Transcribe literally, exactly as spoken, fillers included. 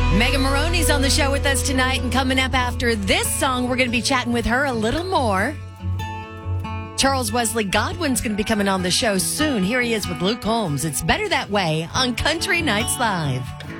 Megan Maroney's on the show with us tonight, and coming up after this song, we're going to be chatting with her a little more. Charles Wesley Godwin's going to be coming on the show soon. Here he is with Luke Combs. It's Better That Way on Country Nights Live.